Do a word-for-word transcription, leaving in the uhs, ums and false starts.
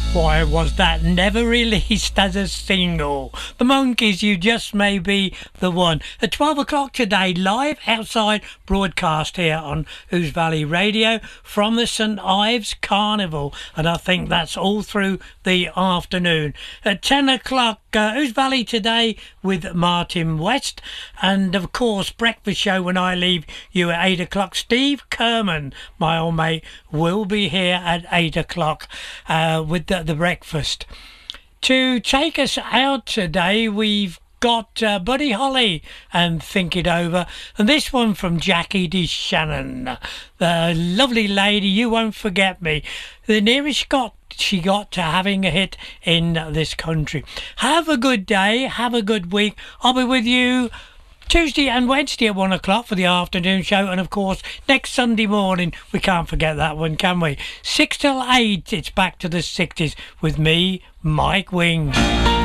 Why was that never released as a single? The Monkees, You Just May Be the One. At twelve o'clock today, live outside broadcast here on Ouse Valley Radio from the St Ives Carnival. And I think that's all through the afternoon. At ten o'clock, uh, Ouse Valley Today with Martin West. And of course, breakfast show when I leave you at eight o'clock. Steve Kerman, my old mate, will be here at eight o'clock uh, with the the breakfast. To take us out today, we've got uh, Buddy Holly and Think It Over, and this one from Jackie D. Shannon, the lovely lady, You Won't Forget Me, the nearest got she got to having a hit in this country. Have a good day, have a good week. I'll be with you Tuesday and Wednesday at one o'clock for the afternoon show, and of course next Sunday morning, we can't forget that one, can we? six till eight, it's back to the sixties with me, Mike Wing.